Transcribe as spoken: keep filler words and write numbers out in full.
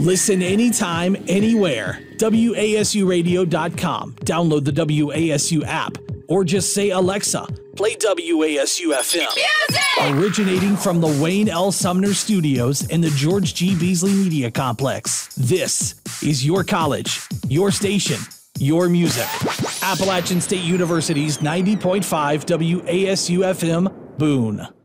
Listen anytime, anywhere. W A S U radio dot com. Download the W A S U app. Or just say, Alexa, play W A S U F M. Music! Originating from the Wayne L. Sumner Studios and the George G. Beasley Media Complex. This is your college, your station, your music. Appalachian State University's ninety point five W A S U F M, Boone.